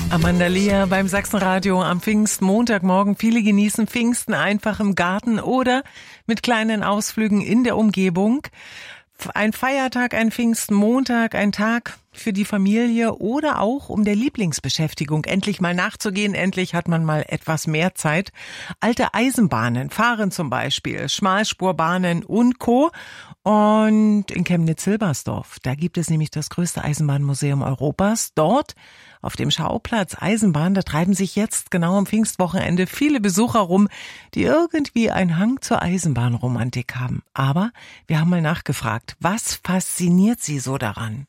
Amanda Lear beim Sachsenradio am Pfingstmontagmorgen. Viele genießen Pfingsten einfach im Garten oder mit kleinen Ausflügen in der Umgebung. Ein Feiertag, ein Pfingstmontag, ein Tag für die Familie oder auch um der Lieblingsbeschäftigung endlich mal nachzugehen. Endlich hat man mal etwas mehr Zeit. Alte Eisenbahnen fahren zum Beispiel, Schmalspurbahnen und Co. Und in Chemnitz-Silbersdorf, da gibt es nämlich das größte Eisenbahnmuseum Europas. Dort auf dem Schauplatz Eisenbahn, da treiben sich jetzt genau am Pfingstwochenende viele Besucher rum, die irgendwie einen Hang zur Eisenbahnromantik haben. Aber wir haben mal nachgefragt, was fasziniert sie so daran?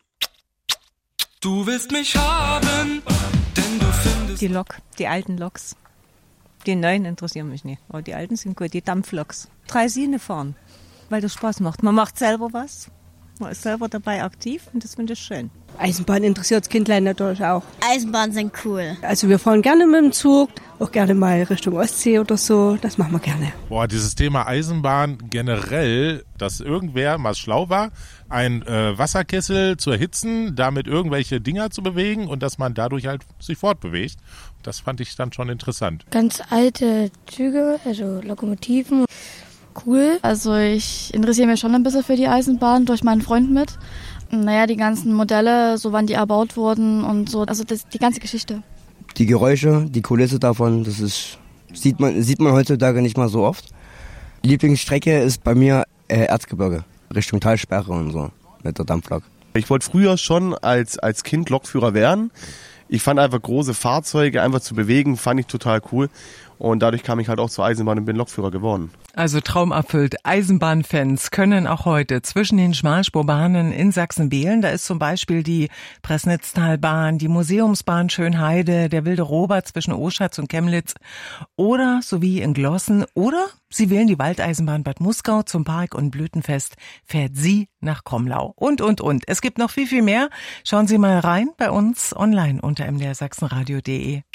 Du willst mich haben, denn du findest... Die Lok, die alten Loks. Die neuen interessieren mich nicht, aber die alten sind gut, die Dampfloks. Draisine fahren, weil das Spaß macht. Man macht selber was, man ist selber dabei aktiv und das finde ich schön. Eisenbahn interessiert das Kindlein natürlich auch. Eisenbahnen sind cool. Also wir fahren gerne mit dem Zug, auch gerne mal Richtung Ostsee oder so, das machen wir gerne. Boah, dieses Thema Eisenbahn generell, dass irgendwer mal schlau war, ein Wasserkessel zu erhitzen, damit irgendwelche Dinger zu bewegen und dass man dadurch halt sich fortbewegt. Das fand ich dann schon interessant. Ganz alte Züge, also Lokomotiven. Cool. Also ich interessiere mich schon ein bisschen für die Eisenbahn durch meinen Freund mit. Naja, die ganzen Modelle, so wann die erbaut wurden und so, also die ganze Geschichte. Die Geräusche, die Kulisse davon, das ist sieht man heutzutage nicht mal so oft. Die Lieblingsstrecke ist bei mir Erzgebirge, Richtung Talsperre und so, mit der Dampflok. Ich wollte früher schon als Kind Lokführer werden. Ich fand einfach große Fahrzeuge einfach zu bewegen, fand ich total cool. Und dadurch kam ich halt auch zur Eisenbahn und bin Lokführer geworden. Also traumerfüllt. Eisenbahnfans können auch heute zwischen den Schmalspurbahnen in Sachsen wählen. Da ist zum Beispiel die Pressnitztalbahn, die Museumsbahn Schönheide, der Wilde Robert zwischen Oschatz und Chemnitz oder sowie in Glossen. Oder Sie wählen die Waldeisenbahn Bad Muskau zum Park- und Blütenfest, fährt sie nach Kromlau. Und. Es gibt noch viel, viel mehr. Schauen Sie mal rein bei uns online unter mdrsachsenradio.de.